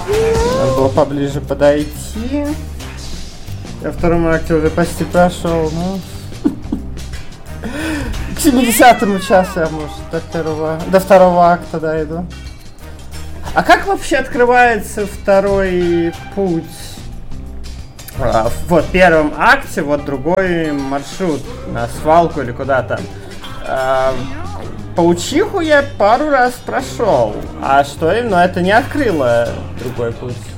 Надо было поближе подойти. Я в втором акте уже почти прошел, ну. К 70-му часу я, может, до второго акта дойду. А как вообще открывается второй путь? Вот в первом акте, вот другой маршрут на свалку или куда-то. Паучиху я пару раз прошел. А что именно? Это не открыло другой путь.